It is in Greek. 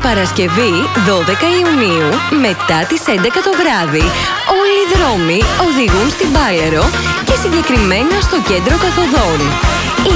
Παρασκευή 12 Ιουνίου μετά τις 11 το βράδυ. Όλοι οι δρόμοι οδηγούν στην Πάλαιρο και συγκεκριμένα στο κέντρο καθοδών.